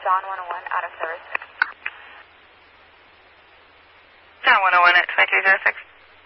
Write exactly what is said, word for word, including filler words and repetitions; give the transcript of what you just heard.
Dawn one oh one out of service. Dawn one oh one at twenty-two oh six.